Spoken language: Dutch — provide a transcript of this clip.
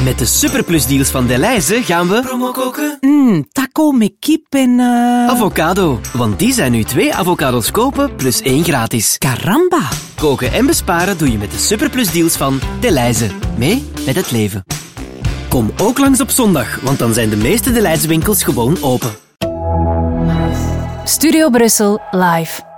Met de superplusdeals van Delhaize gaan we promo koken. Taco met kip en... Avocado, want die zijn nu 2 avocados kopen plus 1 gratis. Caramba. Koken en besparen doe je met de superplusdeals van Delhaize. Mee met het leven. Kom ook langs op zondag, want dan zijn de meeste Delhaize winkels gewoon open. Studio Brussel live.